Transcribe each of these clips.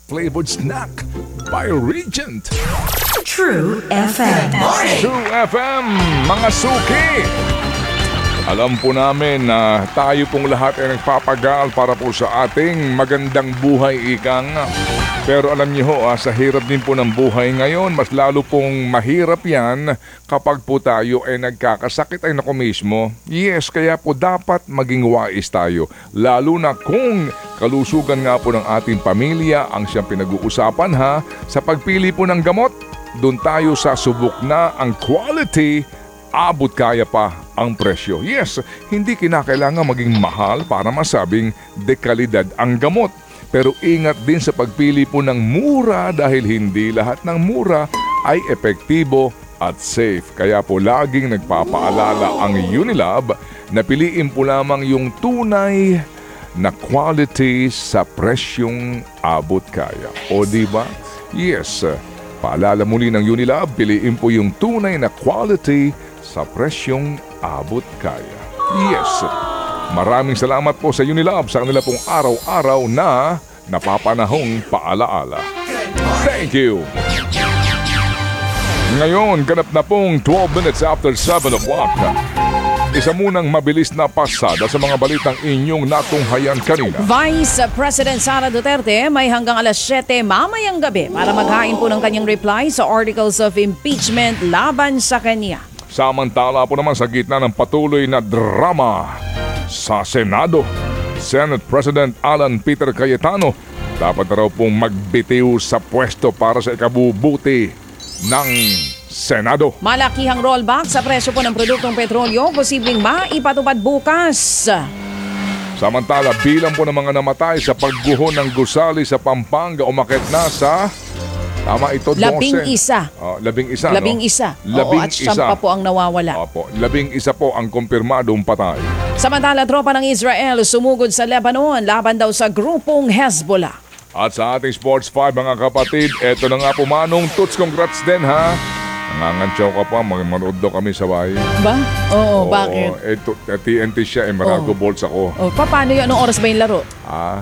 flavored snack by Regent. True FM. True FM, mga suki! Alam po namin na tayo pong lahat ay nagpapagal para po sa ating magandang buhay, ikang. Pero alam niyo ho, sa hirap din po ng buhay ngayon, mas lalo pong mahirap yan kapag po tayo ay nagkakasakit ay naku mismo. Yes, kaya po dapat maging wais tayo. Lalo na kung kalusugan nga po ng ating pamilya ang siyang pinag-uusapan ha. Sa pagpili po ng gamot, doon tayo sa subok na ang quality, abot kaya pa ang presyo. Yes, hindi kinakailangan maging mahal para masabing dekalidad ang gamot. Pero ingat din sa pagpili po ng mura dahil hindi lahat ng mura ay epektibo at safe. Kaya po laging nagpapaalala ang Unilab na piliin po lamang yung tunay na quality sa presyong abot kaya. O diba? Yes, paalala muli ng Unilab, piliin po yung tunay na quality sa presyong abot kaya. Yes, maraming salamat po sa Unilab sa kanila pong araw-araw na napapanahong paalaala. Thank you! Ngayon, ganap na pong 12 minutes after 7 o'clock. Isa munang mabilis na pasada sa mga balitang inyong natunghayan kanina. Vice President Sara Duterte may hanggang alas 7 mamayang gabi para maghain po ng kanyang reply sa articles of impeachment laban sa kanya. Samantala po naman sa gitna ng patuloy na drama sa Senado, Senate President Alan Peter Cayetano dapat raw pong magbitiw sa pwesto para sa ikabubuti ng Senado. Malakihang rollback sa presyo po ng produktong petrolyo, posibleng maipatupad bukas. Samantala, bilang po ng mga namatay sa pagguho ng gusali sa Pampanga umakyat na sa... Tama ito, 12. 11. 11, no? 11. Oo, at siyam pa po ang nawawala. Opo, 11 po ang kumpirmadong patay. Samantala, tropa ng Israel sumugod sa Lebanon laban daw sa grupong Hezbollah. At sa ating Sports 5 mga kapatid, eto na nga po Manong Toots, congrats din ha. Nangangantsaw ka pa, manood daw kami sa bahay. Ba? Oo, bakit? Ito, TNT siya, Marago Bolts ako. Paano yun? Anong oras ba yung laro?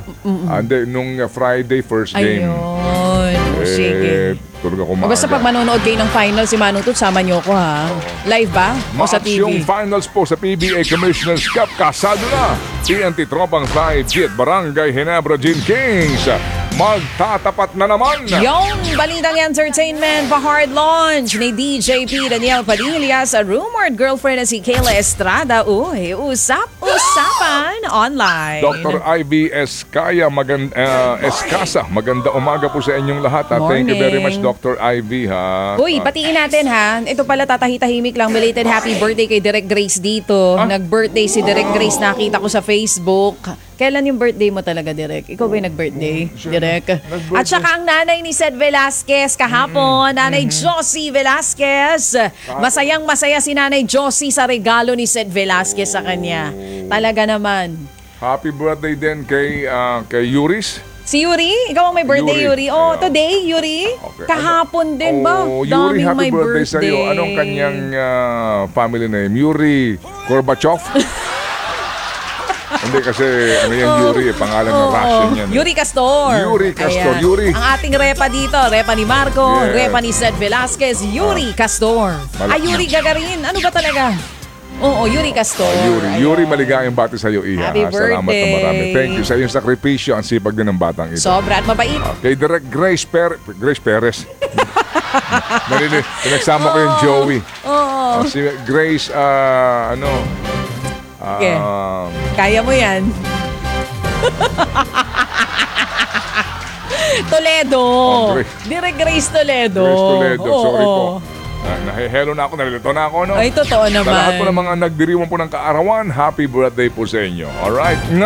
Hindi, nung Friday first game. Ayun, sige. Tulog ako maaga. Basta pag manonood kayo ng final, si Manong Toots, sama niyo ko ha. Live ba? O sa TV? Yung finals po sa PBA Commissioner's Cup, kasado na. TNT Tropang 5G at Barangay Ginebra Gin Kings. Magtatapat na naman. Yung balitang entertainment, pa-hard launch ni DJ P. Daniel Padilla sa rumored girlfriend na si Kayla Estrada. Uy, usap-usapan online. Dr. Ivy Escaya, Escasa, maganda umaga po sa inyong lahat. Thank you very much, Dr. Ivy. Ha? Uy, batiin natin ha. Ito pala tatahitahimik lang. Belated happy birthday kay Direk Grace dito. Nag-birthday si Direk Grace, nakita ko sa Facebook. Kailan yung birthday mo talaga, Direk? Ikaw ba yung nag-birthday, Direk? At saka ang nanay ni Seth Velasquez kahapon, Nanay Josie Velasquez. Masayang-masaya si Nanay Josie sa regalo ni Seth Velasquez sa kanya. Talaga naman. Happy birthday din kay Yuris. Si Yuri? Ikaw ang may birthday, Yuri? Oh, today, Yuri? Okay. Kahapon din ba? Yuri, Daming happy may birthday sa'yo. Anong kanyang family name? Yuri Gorbachev? Hindi kasi yung Yuri, pangalan ng Russian yan. Yuri Castor. Yuri Castor. Ayan. Yuri. Ang ating repa dito, repa ni Marco, Yeah. repa ni Seth Velasquez, Yuri Castor. Yuri Gagarin. Ano ba talaga? Oo, Yuri Castor. Yuri, maligayang bati sa iyo, Iha. Happy Salamat na birthday. marami. Thank you sa iyong sakripisyo. Ang sipag din ng batang ito. Sobra at mabait. Kay Direk Grace Perez. Pinagsama ko yung Joey. Si Grace, Okay. Kaya mo yan. Toledo. Direk Grace Toledo. Grace Toledo, sorry po. Oo. Nahihelo na ako, nalilito na ako, no? Ay, totoo naman. Sa lahat po ng mga nagdiriwang po ng kaarawan, happy birthday po sa inyo. Alright?